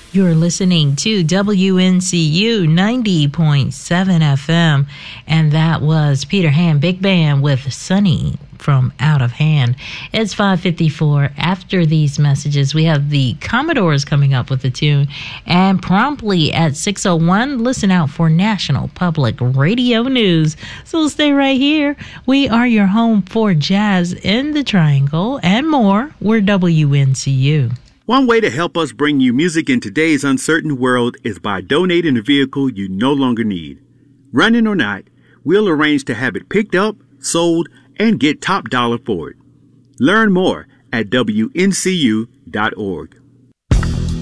You're listening to WNCU 90.7 FM, and that was Peter Hand Big Band with Sunny from Out of Hand. It's 5:54. After these messages, we have the Commodores coming up with a tune, and promptly at 6:01, listen out for National Public Radio News. So stay right here. We are your home for jazz in the Triangle and more. We're WNCU. One way to help us bring you music in today's uncertain world is by donating a vehicle you no longer need. Running or not, we'll arrange to have it picked up, sold, and get top dollar for it. Learn more at WNCU.org.